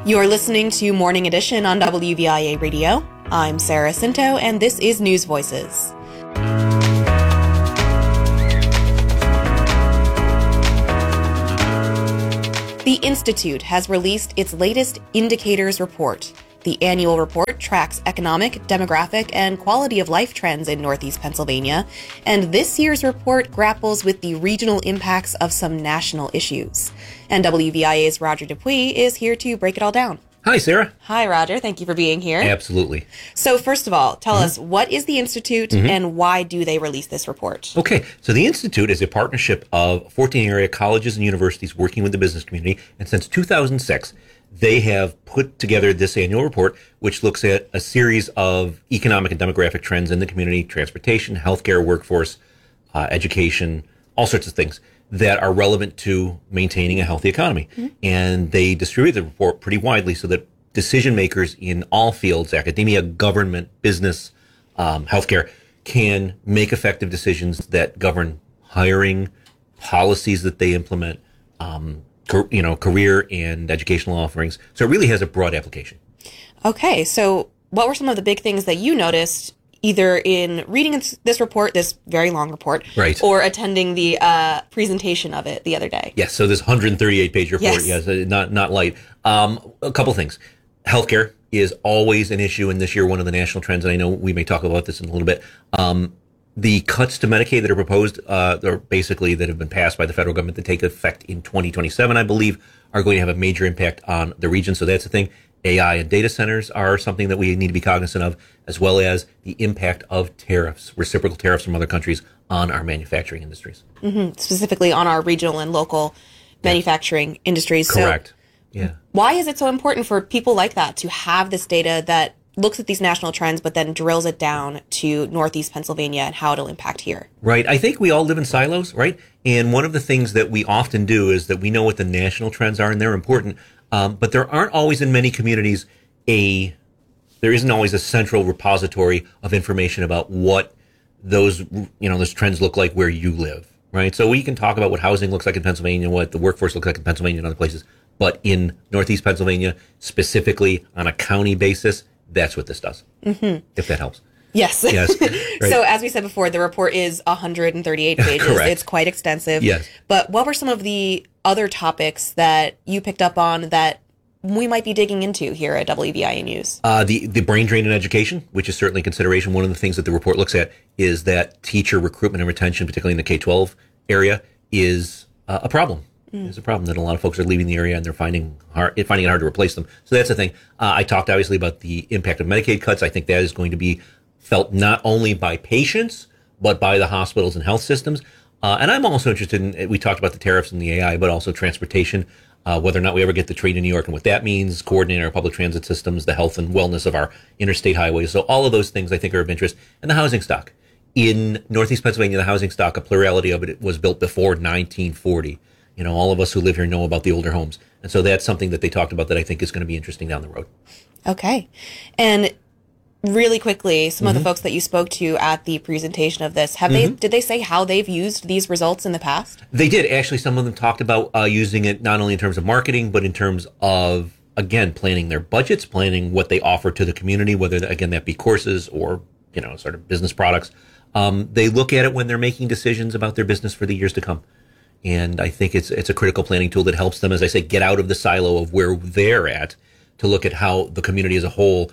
You're listening to Morning Edition on WVIA Radio. I'm Sarah Cinto, and this is News Voices. The Institute has released its latest Indicators Report. The annual report tracks economic, demographic, and quality of life trends in Northeast Pennsylvania, and this year's report grapples with the regional impacts of some national issues. And WVIA's Roger Dupuis is here to break it all down. Hi, Sarah. Hi, Roger. Thank you for being here. Absolutely. So first of all, tell us, what is the Institute and why do they release this report? Okay, so the Institute is a partnership of 14 area colleges and universities working with the business community, and since 2006, they have put together this annual report, which looks at a series of economic and demographic trends in the community, transportation, healthcare, workforce, education, all sorts of things that are relevant to maintaining a healthy economy. And they distribute the report pretty widely so that decision makers in all fields, academia, government, business, healthcare, can make effective decisions that govern hiring, policies that they implement, career and educational offerings. So it really has a broad application. Okay, so what were some of the big things that you noticed either in reading this report, this very long report, right, or attending the presentation of it the other day? Yes, so this 138-page report, yes, not light. A couple things. Healthcare is always an issue, and this year one of the national trends, and I know we may talk about this in a little bit. The cuts to Medicaid that are proposed, or basically that have been passed by the federal government that take effect in 2027, I believe, are going to have a major impact on the region. So that's the thing. AI and data centers are something that we need to be cognizant of, as well as the impact of tariffs, reciprocal tariffs from other countries on our manufacturing industries. Specifically on our regional and local manufacturing industries. Correct. So why is it so important for people like that to have this data that looks at these national trends, but then drills it down to Northeast Pennsylvania and how it'll impact here? Right. I think we all live in silos, right? And one of the things that we often do is that we know what the national trends are, and they're important. But there aren't always in many communities there isn't always a central repository of information about what those trends look like where you live, right? So we can talk about what housing looks like in Pennsylvania, what the workforce looks like in Pennsylvania and other places. But in Northeast Pennsylvania, specifically on a county basis, that's what this does, if that helps. Yes. Right. So as we said before, the report is 138 pages. Correct. It's quite extensive. Yes. But what were some of the other topics that you picked up on that we might be digging into here at WVIA News? The brain drain in education, which is certainly a consideration. One of the things that the report looks at is that teacher recruitment and retention, particularly in the K-12 area, is a problem. It's a problem that a lot of folks are leaving the area and they're finding it hard to replace them. So that's the thing. I talked obviously about the impact of Medicaid cuts. I think that is going to be felt not only by patients, but by the hospitals and health systems. And I'm also interested in, we talked about the tariffs and the AI, but also transportation, whether or not we ever get the train to New York and what that means, coordinating our public transit systems, the health and wellness of our interstate highways. So all of those things I think are of interest. And the housing stock. In Northeast Pennsylvania, the housing stock, a plurality of it was built before 1940. All of us who live here know about the older homes. And so that's something that they talked about that I think is going to be interesting down the road. Okay. And really quickly, some of the folks that you spoke to at the presentation of this, did they say how they've used these results in the past? They did. Actually, some of them talked about using it not only in terms of marketing, but in terms of, again, planning their budgets, planning what they offer to the community, whether, again, that be courses or, sort of business products. They look at it when they're making decisions about their business for the years to come. And I think it's a critical planning tool that helps them, as I say, get out of the silo of where they're at to look at how the community as a whole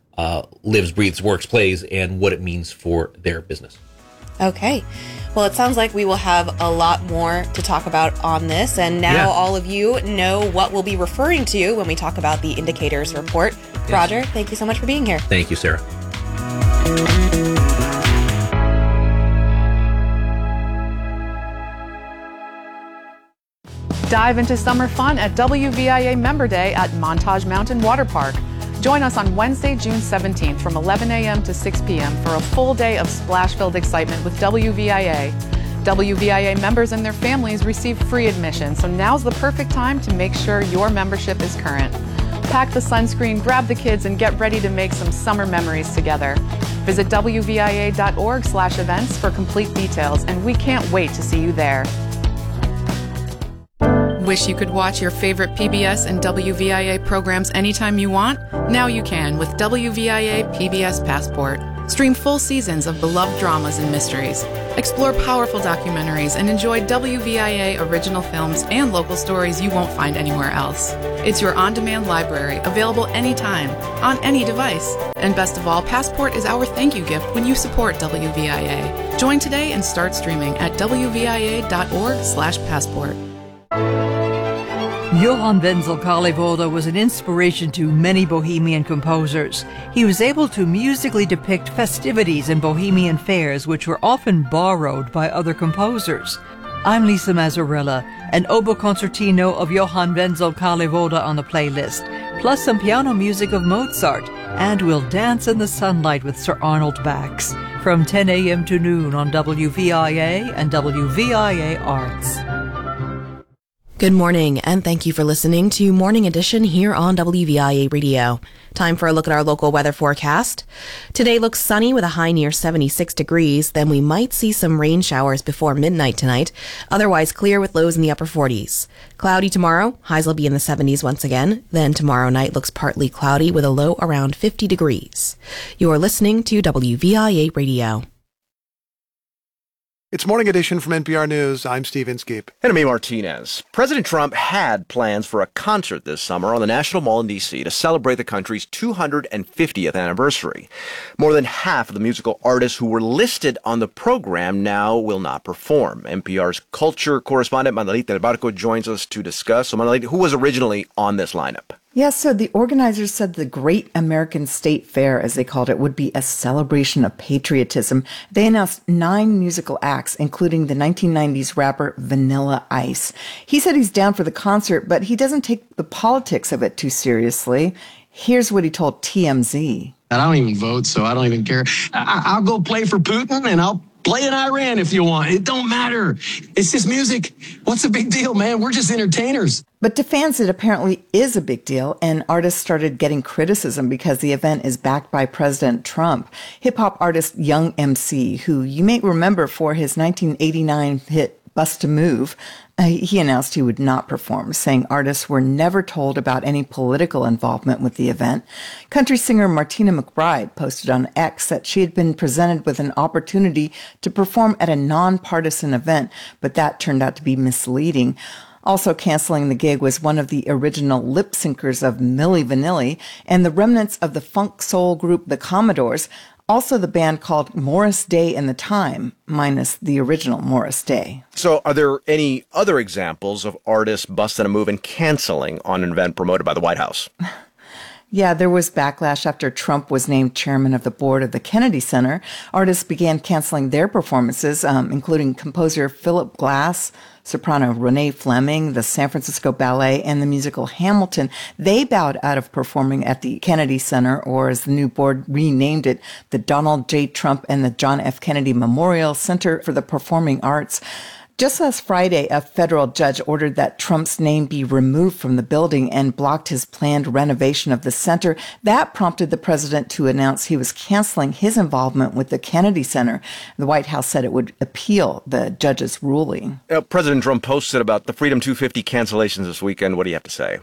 lives, breathes, works, plays, and what it means for their business. Okay. Well, it sounds like we will have a lot more to talk about on this. And now all of you know what we'll be referring to when we talk about the Indicators Report. Yes. Roger, thank you so much for being here. Thank you, Sarah. Dive into summer fun at WVIA Member Day at Montage Mountain Water Park. Join us on Wednesday, June 17th from 11 a.m. to 6 p.m. for a full day of splash-filled excitement with WVIA. WVIA members and their families receive free admission, so now's the perfect time to make sure your membership is current. Pack the sunscreen, grab the kids, and get ready to make some summer memories together. Visit WVIA.org/events for complete details, and we can't wait to see you there. Wish you could watch your favorite PBS and WVIA programs anytime you want? Now you can with WVIA PBS Passport. Stream full seasons of beloved dramas and mysteries. Explore powerful documentaries and enjoy WVIA original films and local stories you won't find anywhere else. It's your on-demand library, available anytime, on any device. And best of all, Passport is our thank you gift when you support WVIA. Join today and start streaming at wvia.org/passport. Johann Wenzel Kalivoda was an inspiration to many Bohemian composers. He was able to musically depict festivities and Bohemian fairs which were often borrowed by other composers. I'm Lisa Mazzarella, an oboe concertino of Johann Wenzel Kalivoda on the playlist, plus some piano music of Mozart, and we'll dance in the sunlight with Sir Arnold Bax from 10 a.m. to noon on WVIA and WVIA Arts. Good morning, and thank you for listening to Morning Edition here on WVIA Radio. Time for a look at our local weather forecast. Today looks sunny with a high near 76 degrees. Then we might see some rain showers before midnight tonight. Otherwise clear with lows in the upper 40s. Cloudy tomorrow. Highs will be in the 70s once again. Then tomorrow night looks partly cloudy with a low around 50 degrees. You're listening to WVIA Radio. It's Morning Edition from NPR News. I'm Steve Inskeep. And I'm A. Martinez. President Trump had plans for a concert this summer on the National Mall in D.C. to celebrate the country's 250th anniversary. More than half of the musical artists who were listed on the program now will not perform. NPR's culture correspondent Mandalit Del Barco joins us to discuss. So Mandalit, who was originally on this lineup? Yes, so the organizers said the Great American State Fair, as they called it, would be a celebration of patriotism. They announced 9 musical acts, including the 1990s rapper Vanilla Ice. He said he's down for the concert, but he doesn't take the politics of it too seriously. Here's what he told TMZ. I don't even vote, so I don't even care. I'll go play for Putin, and I'll play in Iran if you want. It don't matter. It's just music. What's the big deal, man? We're just entertainers. But to fans, it apparently is a big deal, and artists started getting criticism because the event is backed by President Trump. Hip-hop artist Young MC, who you may remember for his 1989 hit Bust a Move, he announced he would not perform, saying artists were never told about any political involvement with the event. Country singer Martina McBride posted on X that she had been presented with an opportunity to perform at a nonpartisan event, but that turned out to be misleading. Also canceling the gig was one of the original lip syncers of Milli Vanilli and the remnants of the funk soul group The Commodores, also the band called Morris Day and the Time, minus the original Morris Day. So are there any other examples of artists busting a move and canceling on an event promoted by the White House? Yeah, there was backlash after Trump was named chairman of the board of the Kennedy Center. Artists began canceling their performances, including composer Philip Glass, soprano Renee Fleming, the San Francisco Ballet, and the musical Hamilton. They bowed out of performing at the Kennedy Center, or as the new board renamed it, the Donald J. Trump and the John F. Kennedy Memorial Center for the Performing Arts. Just last Friday, a federal judge ordered that Trump's name be removed from the building and blocked his planned renovation of the center. That prompted the president to announce he was canceling his involvement with the Kennedy Center. The White House said it would appeal the judge's ruling. President Trump posted about the Freedom 250 cancellations this weekend. What do you have to say?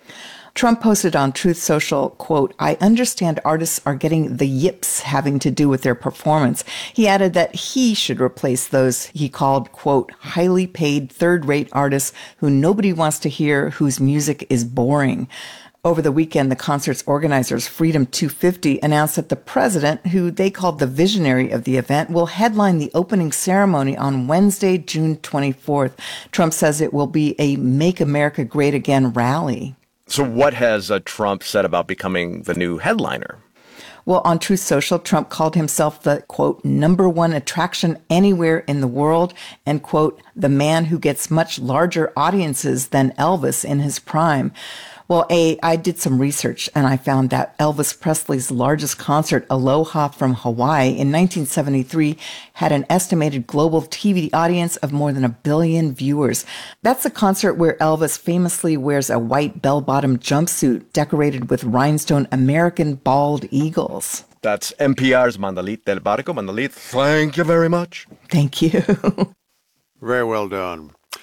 Trump posted on Truth Social, quote, "I understand artists are getting the yips having to do with their performance." He added that he should replace those he called, quote, "highly paid third-rate artists who nobody wants to hear, whose music is boring." Over the weekend, the concert's organizers, Freedom 250, announced that the president, who they called the visionary of the event, will headline the opening ceremony on Wednesday, June 24th. Trump says it will be a Make America Great Again rally. So what has Trump said about becoming the new headliner? Well, on Truth Social, Trump called himself the, quote, #1 attraction anywhere in the world, and, quote, the man who gets much larger audiences than Elvis in his prime. Well, I did some research, and I found that Elvis Presley's largest concert, Aloha from Hawaii, in 1973, had an estimated global TV audience of more than 1 billion viewers. That's a concert where Elvis famously wears a white bell-bottom jumpsuit decorated with rhinestone American bald eagles. That's NPR's Mandalit Del Barco. Mandalit, thank you very much. Thank you. Very well done.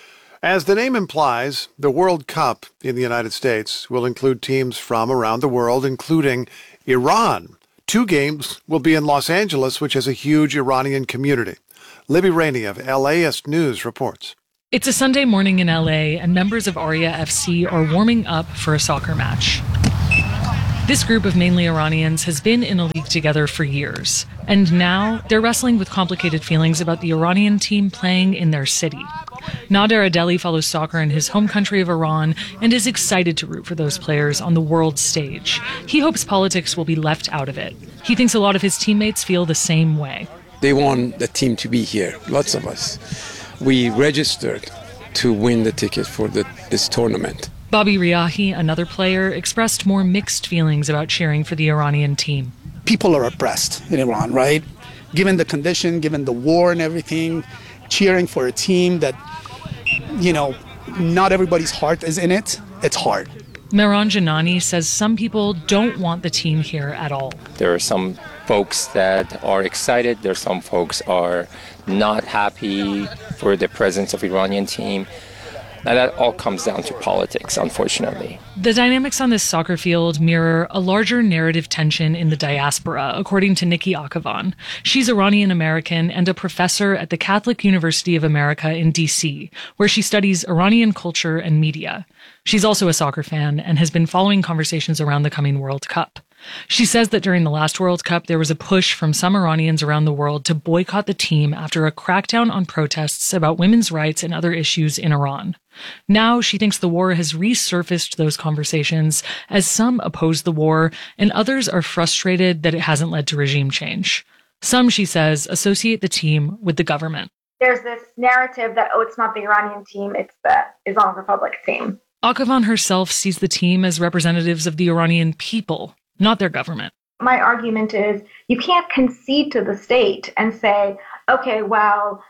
As the name implies, the World Cup in the United States will include teams from around the world, including Iran. 2 games will be in Los Angeles, which has a huge Iranian community. Libby Rainey of LAist News reports. It's a Sunday morning in LA, and members of Aria FC are warming up for a soccer match. This group of mainly Iranians has been in a league together for years, and now they're wrestling with complicated feelings about the Iranian team playing in their city. Nader Adeli follows soccer in his home country of Iran and is excited to root for those players on the world stage. He hopes politics will be left out of it. He thinks a lot of his teammates feel the same way. They want the team to be here, lots of us. We registered to win the ticket for this tournament. Bobby Riahi, another player, expressed more mixed feelings about cheering for the Iranian team. People are oppressed in Iran, right? Given the condition, given the war and everything, cheering for a team that, not everybody's heart is in it, it's hard. Mehran Janani says some people don't want the team here at all. There are some folks that are excited. There are some folks are not happy for the presence of Iranian team. And that all comes down to politics, unfortunately. The dynamics on this soccer field mirror a larger narrative tension in the diaspora, according to Nikki Akavan. She's Iranian-American and a professor at the Catholic University of America in D.C., where she studies Iranian culture and media. She's also a soccer fan and has been following conversations around the coming World Cup. She says that during the last World Cup, there was a push from some Iranians around the world to boycott the team after a crackdown on protests about women's rights and other issues in Iran. Now she thinks the war has resurfaced those conversations as some oppose the war and others are frustrated that it hasn't led to regime change. Some, she says, associate the team with the government. There's this narrative that, it's not the Iranian team, it's the Islamic Republic team. Akavan herself sees the team as representatives of the Iranian people, not their government. My argument is you can't concede to the state and say, okay, well,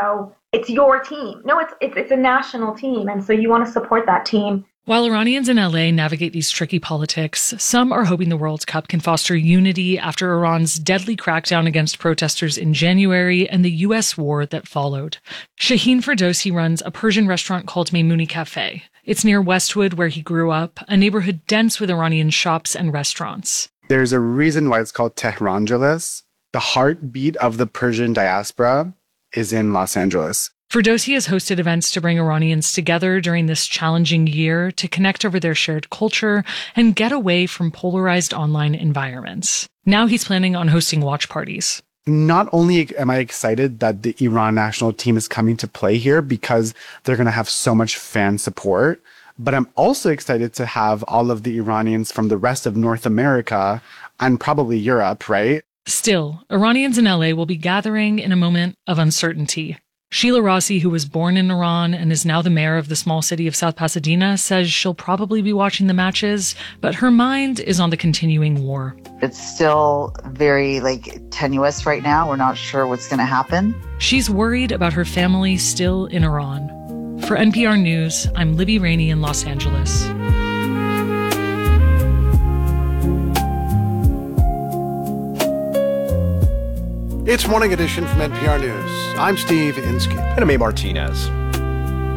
it's your team. No, it's a national team, and so you want to support that team. While Iranians in LA navigate these tricky politics, some are hoping the World Cup can foster unity after Iran's deadly crackdown against protesters in January and the U.S. war that followed. Shaheen Ferdowsi runs a Persian restaurant called Meimouni Cafe. It's near Westwood, where he grew up, a neighborhood dense with Iranian shops and restaurants. There's a reason why it's called Tehrangeles. The heartbeat of the Persian diaspora is in Los Angeles. Ferdowsi has hosted events to bring Iranians together during this challenging year to connect over their shared culture and get away from polarized online environments. Now he's planning on hosting watch parties. Not only am I excited that the Iran national team is coming to play here because they're going to have so much fan support, but I'm also excited to have all of the Iranians from the rest of North America and probably Europe, right? Still, Iranians in LA will be gathering in a moment of uncertainty. Sheila Rossi, who was born in Iran and is now the mayor of the small city of South Pasadena, says she'll probably be watching the matches, but her mind is on the continuing war. It's still very, tenuous right now. We're not sure what's going to happen. She's worried about her family still in Iran. For NPR News, I'm Libby Rainey in Los Angeles. It's Morning Edition from NPR News. I'm Steve Inskeep. And I'm A. Martinez.